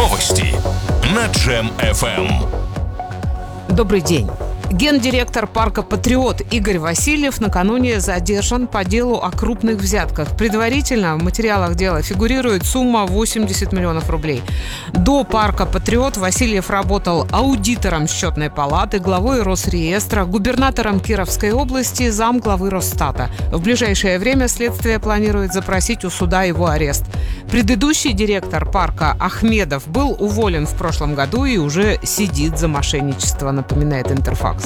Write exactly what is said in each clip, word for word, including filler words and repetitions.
Новости на Джем эф эм. Добрый день. Гендиректор парка «Патриот» Игорь Васильев накануне задержан по делу о крупных взятках. Предварительно в материалах дела фигурирует сумма восемьдесят миллионов рублей. До парка «Патриот» Васильев работал аудитором счетной палаты, главой Росреестра, губернатором Кировской области, замглавы Росстата. В ближайшее время следствие планирует запросить у суда его арест. Предыдущий директор парка Ахмедов был уволен в прошлом году и уже сидит за мошенничество, напоминает Интерфакс.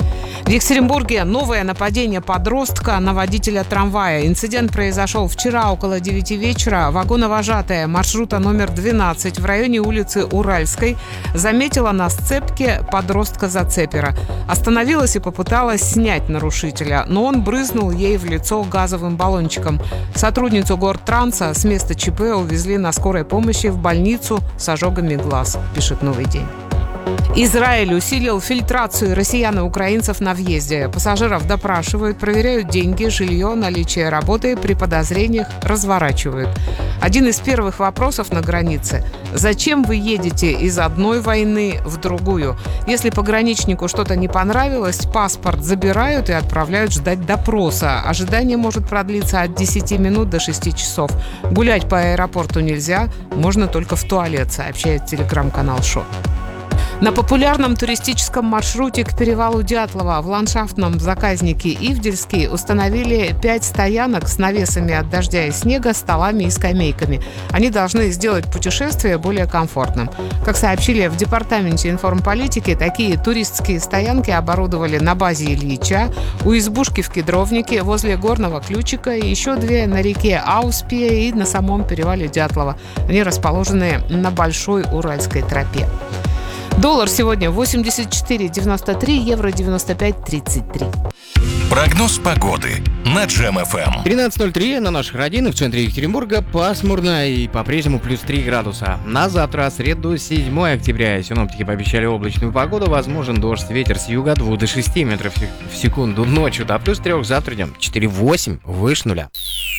В Екатеринбурге новое нападение подростка на водителя трамвая. Инцидент произошел вчера около девяти вечера. Вагоновожатая маршрута номер двенадцать в районе улицы Уральской заметила на сцепке подростка-зацепера. Остановилась и попыталась снять нарушителя, но он брызнул ей в лицо газовым баллончиком. Сотрудницу Гортранса с места ЧП увезли на скорой помощи в больницу с ожогами глаз, пишет «Новый день». Израиль усилил фильтрацию россиян и украинцев на въезде. Пассажиров допрашивают, проверяют деньги, жилье, наличие работы, при подозрениях разворачивают. Один из первых вопросов на границе – зачем вы едете из одной войны в другую? Если пограничнику что-то не понравилось, паспорт забирают и отправляют ждать допроса. Ожидание может продлиться от десяти минут до шести часов. Гулять по аэропорту нельзя, можно только в туалет, сообщает телеграм-канал «Шо». На популярном туристическом маршруте к перевалу Дятлова в ландшафтном заказнике Ивдельский установили пять стоянок с навесами от дождя и снега, столами и скамейками. Они должны сделать путешествие более комфортным. Как сообщили в Департаменте информполитики, такие туристские стоянки оборудовали на базе Ильича, у избушки в Кедровнике, возле Горного Ключика, и еще две на реке Ауспе и на самом перевале Дятлова. Они расположены на Большой Уральской тропе. Доллар сегодня восемьдесят четыре девяносто три, евро девяносто пять тридцать три. Прогноз погоды на Джем эф эм. тринадцать ноль три на наших родинах в центре Екатеринбурга пасмурно и по-прежнему плюс три градуса. На завтра, среду, седьмое октября, синоптики пообещали облачную погоду, возможен дождь, ветер с юга два до шести метров в секунду, ночью до плюс трех, завтра днем четыре восемь, выше нуля.